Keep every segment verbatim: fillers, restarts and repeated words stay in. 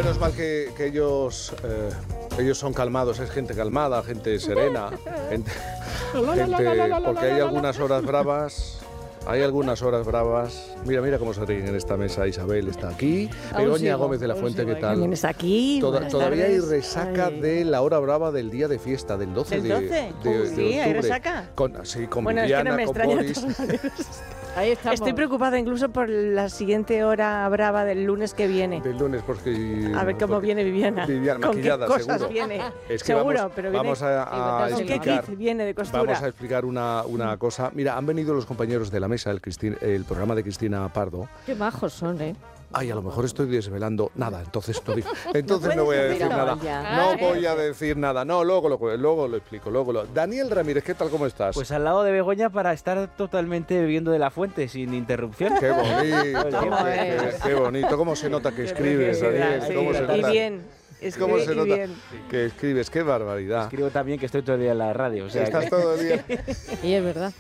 Menos mal que, que ellos, eh, ellos son calmados, es gente calmada, gente serena, gente, gente, porque hay algunas horas bravas, hay algunas horas bravas. Mira, mira cómo se ríen en esta mesa. Isabel está aquí, Begoña Gómez de la Fuente, ¿qué tal? También está aquí. Toda, todavía tardes. hay resaca Ay. de la hora brava del día de fiesta, del doce ¿Del de, doce? de, de Sí, octubre. ¿hay resaca? Con, sí, con Bueno, Viviana, es que no me con extraña Boris. de todas maneras. Ahí estamos. Estoy preocupada incluso por la siguiente hora brava del lunes que viene. Del lunes, porque... A ver cómo porque viene Viviana. Viviana, ¿Con qué maquillada, cosas seguro. viene? Es que Seguro, vamos, pero viene... vamos a, a ¿Con qué explicar... kit viene de costura? Vamos a explicar una, una cosa. Mira, han venido los compañeros de la mesa, el, Cristin, el programa de Cristina Pardo. Qué majos son, ¿eh? Ay, a lo mejor estoy desvelando. Nada, entonces no, digo- entonces No no voy a puedes decir decir nada. nada ya. No Ah, voy a decir nada. No, luego lo, luego lo explico. Luego lo... Daniel Ramírez, ¿qué tal? ¿Cómo estás? Pues al lado de Begoña para estar totalmente bebiendo de la fuente sin interrupción. Qué bonito, ¿Cómo qué, es? qué bonito. ¿Cómo se nota que escribes, Daniel? Sí, ¿Cómo se y nota bien. ¿Cómo Escribe se y nota bien. que escribes? ¡Qué barbaridad! Escribo también que estoy todo el día en la radio. O sea, Estás que- todo el día. Y es verdad.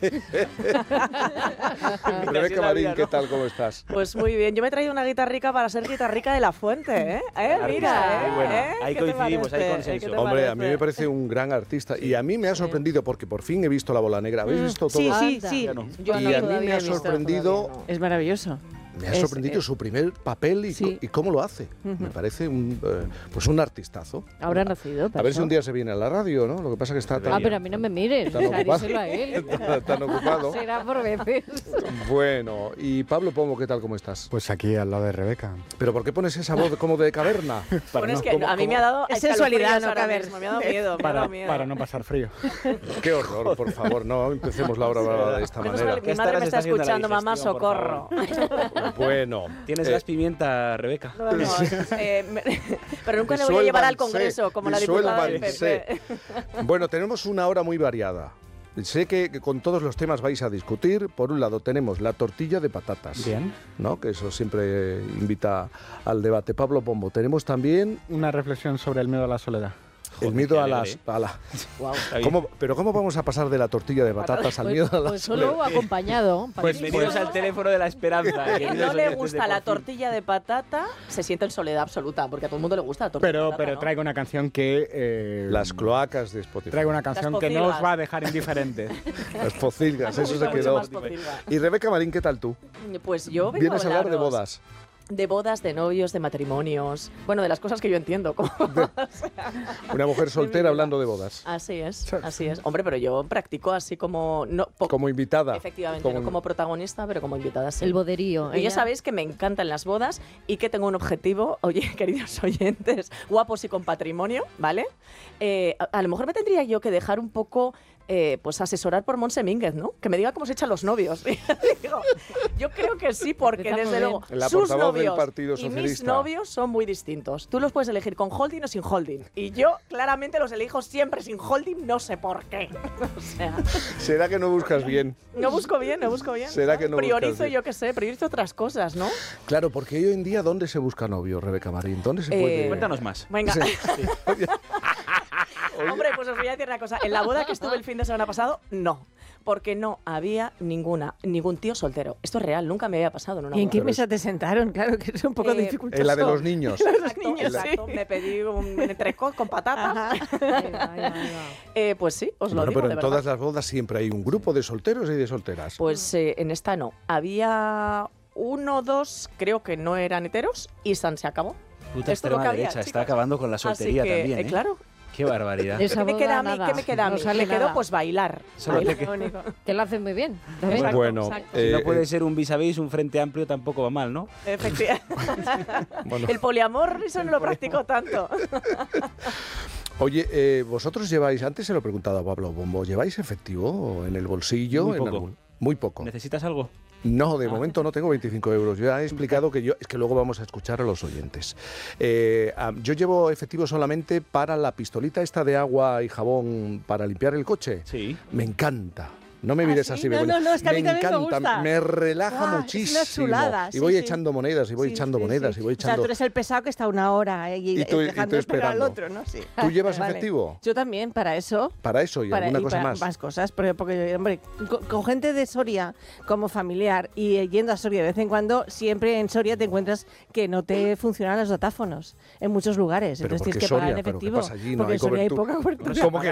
Rebeca Marín, ¿qué tal? ¿Cómo estás? Pues muy bien. Yo me he traído una guitarrica para ser guitarrica de la Fuente, ¿eh? ¿Eh? Claro que Mira, sí, ¿eh? muy bueno. ¿Eh? Ahí ¿Qué te coincidimos, hay parece? consenso. ¿Qué te Hombre, a mí me parece? parece un gran artista y a mí me ha sorprendido porque por fin he visto La Bola Negra. ¿Habéis visto todo? Sí, sí, Anda. sí. Ya no. Yo Y no, a mí todavía me he ha visto, sorprendido, todavía no. Es maravilloso. me ha Es- sorprendido es- su primer papel y, Sí. co- y cómo lo hace. Me parece un, eh, pues un artistazo. Habrá nacido. A ver si un día se viene a la radio, ¿no? Lo que pasa es que está Ah, tan, pero a mí no me mires. tan O sea, ocupado. díselo a él. Tan- tan ocupado. Será por veces. Bueno, y Pablo Pombo, ¿qué tal? ¿Cómo estás? Pues aquí al lado de Rebeca. ¿Pero por qué pones esa voz como de caverna? Bueno, es que ¿Cómo- a mí cómo- me ha dado Es sensualidad, no ahora caber. mismo, Me ha dado miedo, me ha Para, dado miedo. para no pasar frío. Qué horror, por favor, no empecemos la hora brava de esta Menos manera. mal, mi Que esta madre hora me se está está haciendo la escuchando, mamá, digestión, por socorro. Bueno, Tienes eh, gas pimienta, Rebeca. Vamos, eh, me- pero nunca le voy a llevar al Disuélvanse, Congreso como la diputada del P disuélvanse. P. bueno, tenemos una hora muy variada. Sé que, que con todos los temas vais a discutir. Por un lado tenemos la tortilla de patatas, Bien. ¿no? Que eso siempre invita al debate. Pablo Pombo, tenemos también Una reflexión sobre el miedo a la soledad. el Joder, miedo qué a alegre, las... a la- Está bien. ¿Cómo- pero ¿cómo vamos a pasar de la tortilla de patatas al Pues, miedo a la pues soledad? solo acompañado. Pues Patricio. bienvenidos al teléfono de la esperanza. Que queridos no le oyentes gusta de la Por Fin. tortilla de patata, se siente en soledad absoluta, porque a todo el mundo le gusta la tortilla Pero, de patata, pero ¿no? traigo una canción que... eh, Las cloacas de Spotify. Traigo una canción Las que no os pocilgas. va a dejar indiferentes. Las pocilgas, Me eso gusta se mucho quedó. más pocilga. Y Rebeca Marín, ¿qué tal tú? Pues yo vengo Vienes a hablar de hablaros bodas. De bodas, de novios, de matrimonios. Bueno, de las cosas que yo entiendo. como- Una mujer soltera hablando de bodas. Así es, así es. Hombre, pero yo practico así como... No, po- Como invitada. Efectivamente, Como- no como protagonista, pero como invitada sí. El boderío. Y ya ella- sabéis que me encantan las bodas y que tengo un objetivo, oye, queridos oyentes, guapos y con patrimonio, ¿vale? Eh, a, a lo mejor me tendría yo que dejar un poco, eh, pues asesorar por Montse Mínguez, ¿no? Que me diga cómo se echan los novios. Digo, yo creo que sí, porque Empezamos desde bien. luego La sus portavoz del novios Partido y mis Socialista. novios son muy distintos. Tú los puedes elegir con holding o sin holding. Y yo claramente los elijo siempre sin holding, no sé por qué. O sea, ¿Será que no buscas bien? no busco bien, no busco bien. ¿Será que no buscas Priorizo, bien? yo qué sé, priorizo otras cosas, ¿no? Claro, porque hoy en día, ¿dónde se busca novio, Rebeca Marín? ¿Dónde se Eh, puede...? Cuéntanos más. Venga. Hombre, pues os voy a decir una cosa. En la boda que estuve el fin de semana pasado, no. Porque no había ninguna, ningún tío soltero. Esto es real, nunca me había pasado en una ¿Y en boda. qué Pero mesa te sentaron? Claro que es un poco Eh, dificultoso. En la de los niños. Exacto, niños, exacto. sí. Me pedí un entrecot con patatas. Ajá. Ahí va, ahí va, ahí va. Eh, pues sí, os lo Bueno, digo pero de en verdad. todas las bodas siempre hay un grupo de solteros y de solteras. Pues eh, en esta no. Había uno, dos, creo que no eran heteros y San se acabó. Puta Esto es lo que extrema había, derecha, está chicos. acabando con la Así soltería que, también, eh, ¿eh? claro. Qué barbaridad. Esa ¿Qué me boda, queda a mí? nada. ¿Qué me queda a No mí? sale me quedó nada. pues bailar. Solo Bailar, te- lo único. Que lo hacen muy bien. Exacto, bueno, exacto. eh, Si no puede eh, ser un vis a vis, un frente amplio tampoco va mal, ¿no? Efectivamente. bueno. El poliamor, eso no lo practico tanto. Oye, eh, vosotros lleváis, antes se lo he preguntado a Pablo Pombo, ¿lleváis efectivo en el bolsillo? Muy En poco. algún- Muy poco. ¿Necesitas algo? No, de Ah. momento no tengo veinticinco euros. Ya he explicado que yo, es que luego vamos a escuchar a los oyentes. Eh, ah, yo llevo efectivo solamente para la pistolita esta de agua y jabón para limpiar el coche. Sí. Me encanta. No me mires ¿Ah, así, sí? No, Begoña. no, no, es que a me mí también me encanta, gusta. me relaja Buah, es una muchísimo. chulada, y sí, voy sí. echando monedas, y voy Sí, echando sí, monedas, sí. y voy O sea, echando... tú eres el pesado que está una hora eh, y, Y tú- y tú dejando esperar al esperando. otro, ¿no? Sí. ¿Tú llevas Vale. efectivo? Yo también, para eso. Para eso y Para- alguna y cosa para más. más cosas, porque, porque, hombre, con, con gente de Soria como familiar y eh, yendo a Soria de vez en cuando, siempre en Soria te encuentras que no te funcionan los datáfonos en muchos lugares. Pero Entonces ¿por qué tienes que pagar Soria? en ¿Pero qué efectivo. pasa allí? No porque hay en Soria hay cobertura. poca cobertura. ¿Cómo que